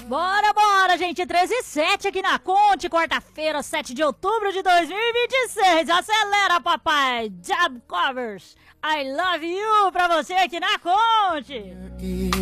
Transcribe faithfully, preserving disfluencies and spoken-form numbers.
Bora, bora, gente, treze e sete aqui na Conte, quarta-feira, sete de outubro de dois mil e vinte e seis. Acelera, papai! Job Covers, I love you pra você aqui na Conte.